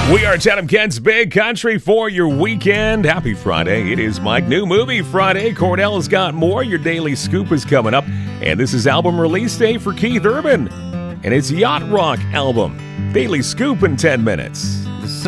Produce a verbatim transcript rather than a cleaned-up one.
We are Chatham Kent's Big Country for your weekend. Happy Friday. It is Mike New Movie Friday. Cordell has got more. Your daily scoop is coming up. And this is album release day for Keith Urban. And it's Yacht Rock album. Daily scoop in ten minutes.